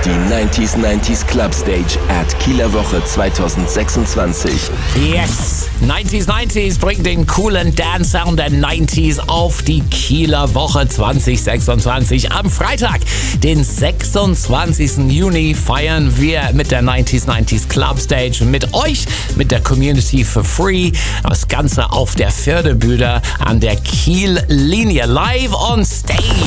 Die 90s Club Stage at Kieler Woche 2026. Yes! 90s bringt den coolen Dance-Sound der 90s auf die Kieler Woche 2026. Am Freitag, den 26. Juni, feiern wir mit der 90s Club Stage mit euch, mit der Community for free. Das Ganze auf der Förderbühne an der Kiel-Linie, live on stage.